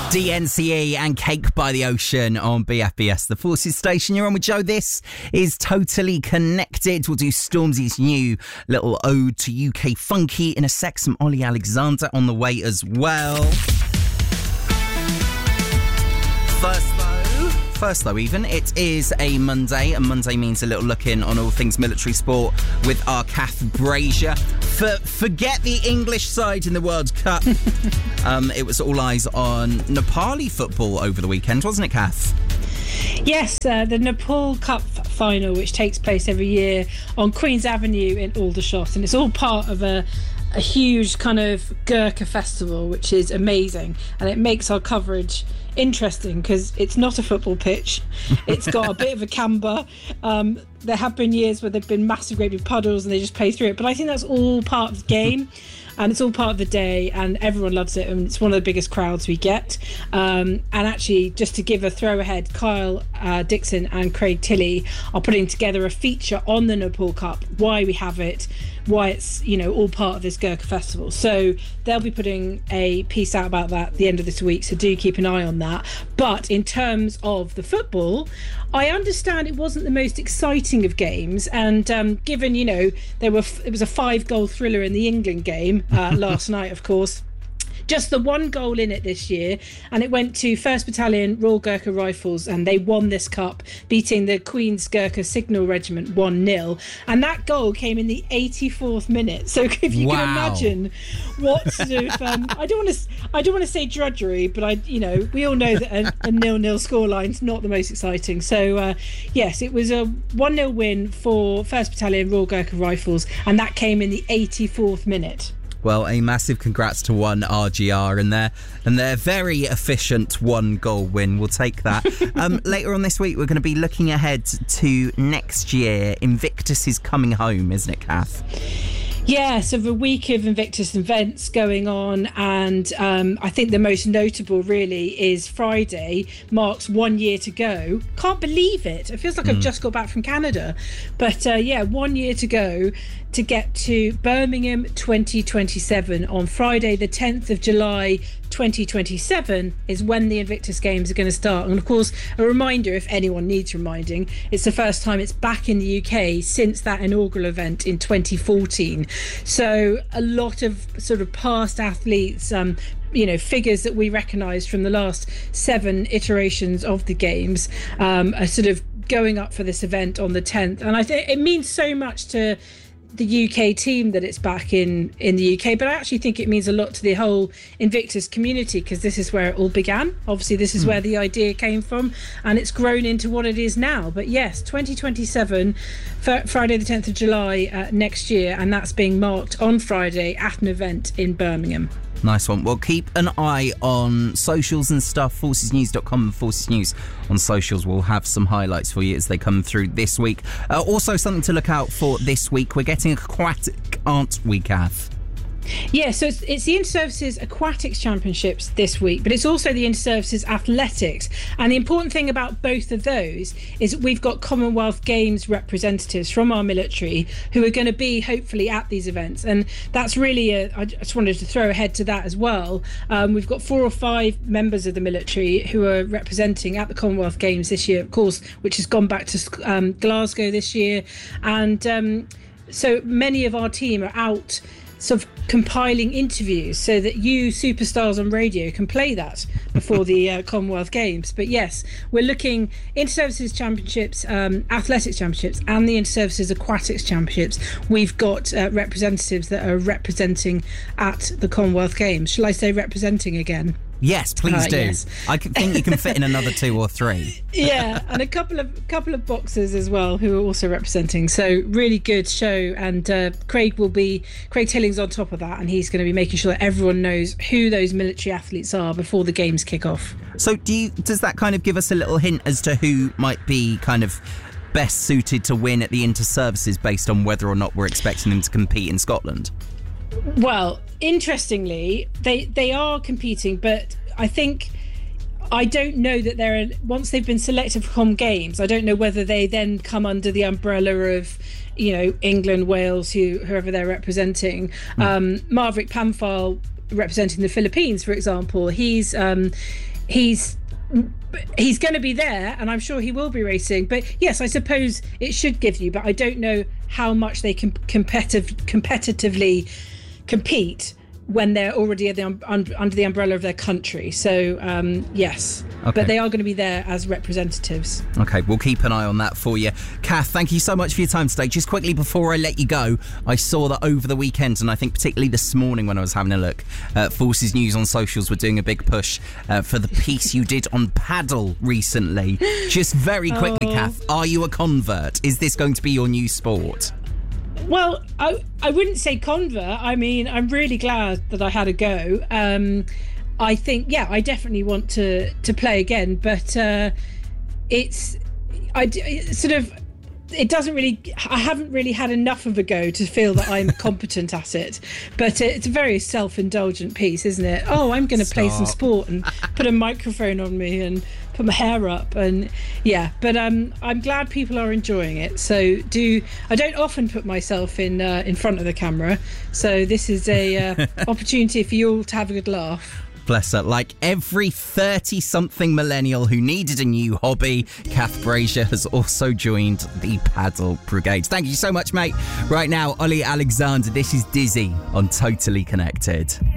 DNCE and Cake by the Ocean on BFBS, the Forces station. You're on with Joe. This is Totally Connected. We'll do Stormzy's new little ode to UK funky in a sec. Some Ollie Alexander on the way as well. First though, it is a Monday, and Monday means a little look in on all things military sport with our Kath Brazier. Forget the English side in the World Cup. It was all eyes on Nepali football over the weekend, wasn't it, Kath? Yes, the Nepal Cup final, which takes place every year on Queen's Avenue in Aldershot, and it's all part of a huge kind of Gurkha festival, which is amazing, and it makes our coverage interesting because it's not a football pitch. It's got a bit of a camber. There have been years where there've been massive great big puddles and they just play through it, but I think that's all part of the game. And it's all part of the day, and everyone loves it, and it's one of the biggest crowds we get. And actually, just to give a throw ahead, Kyle Dixon and Craig Tilley are putting together a feature on the Nepal Cup, why we have it, why it's, you know, all part of this Gurkha festival. So they'll be putting a piece out about that at the end of this week, so do keep an eye on that. But in terms of the football, I understand it wasn't the most exciting of games, and given, you know, it was a 5-goal thriller in the England game last night, of course. Just the one goal in it this year, and it went to 1st Battalion Royal Gurkha Rifles, and they won this cup, beating the Queen's Gurkha Signal Regiment 1-0, and that goal came in the 84th minute. So if you can imagine what sort of I don't want to say drudgery, but we all know that a 0-0 scoreline's not the most exciting. So yes, it was a 1-0 win for 1st Battalion Royal Gurkha Rifles, and that came in the 84th minute. Well, a massive congrats to 1RGR and their very efficient 1-goal win. We'll take that. Later on this week, we're going to be looking ahead to next year. Invictus is coming home, isn't it, Kath? Yeah, so the week of Invictus events going on, and I think the most notable really is Friday marks 1 year to go. Can't believe it. It feels like I've just got back from Canada. But 1 year to go to get to Birmingham 2027 on Friday the 10th of July 2027 is when the Invictus Games are going to start. And of course, a reminder, if anyone needs reminding, it's the first time it's back in the UK since that inaugural event in 2014. So a lot of sort of past athletes, figures that we recognise from the last 7 iterations of the Games are sort of going up for this event on the 10th. And I think it means so much to the UK team that it's back in the UK, but I actually think it means a lot to the whole Invictus community, because this is where it all began. Obviously this is where the idea came from, and it's grown into what it is now. But yes, 2027, Friday the 10th of July next year, and that's being marked on Friday at an event in Birmingham. Nice one. Well, keep an eye on socials and stuff. ForcesNews.com and Forces News on socials. We'll have some highlights for you as they come through this week. Also, something to look out for this week. We're getting Aquatic, aren't we, Kath? Yeah, so it's the Inter-Services Aquatics Championships this week, but it's also the Inter-Services Athletics. And the important thing about both of those is we've got Commonwealth Games representatives from our military who are going to be hopefully at these events. And that's really, I just wanted to throw ahead to that as well. We've got 4 or 5 members of the military who are representing at the Commonwealth Games this year, of course, which has gone back to Glasgow this year. And so many of our team are out sort of compiling interviews so that you superstars on radio can play that before the Commonwealth Games. But yes, we're looking Inter-Services Championships, Athletics Championships, and the Inter-Services Aquatics Championships. We've got representatives that are representing at the Commonwealth Games. Shall I say representing again? Yes, please do. Yes. I think you can fit in another 2 or 3. Yeah, and a couple of boxers as well who are also representing. So really good show, and Craig Tilling's on top of that, and he's going to be making sure that everyone knows who those military athletes are before the games kick off. So does that kind of give us a little hint as to who might be kind of best suited to win at the Inter-Services based on whether or not we're expecting them to compete in Scotland? Well, interestingly, they are competing, but I don't know that once they've been selected for Com Games, I don't know whether they then come under the umbrella of, England, Wales, whoever they're representing. Marvick Pamphal representing the Philippines, for example, he's he's going to be there, and I'm sure he will be racing. But yes, I suppose it should give you, but I don't know how much they can competitively compete when they're already under the umbrella of their country. So yes, okay. But they are going to be there as representatives. Okay, we'll keep an eye on that for you. Kath, thank you so much for your time today. Just quickly before I let you go, I saw that over the weekend, and I think particularly this morning when I was having a look, Forces News on socials were doing a big push for the piece you did on paddle recently. Just very quickly, Kath, are you a convert? Is this going to be your new sport? Well, I wouldn't say convert. I mean, I'm really glad that I had a go. I think, yeah, I definitely want to play again, but I haven't really had enough of a go to feel that I'm competent at it. But it's a very self-indulgent piece, isn't it? Oh, I'm going to play some sport and put a microphone on me and put my hair up, and yeah. But I'm glad people are enjoying it. So I don't often put myself in front of the camera, so this is a opportunity for you all to have a good laugh. Bless her. Like every 30-something millennial who needed a new hobby, Kath Brazier has also joined the paddle brigade. Thank you so much, mate. Right now, Ollie Alexander, this is Dizzy on Totally Connected.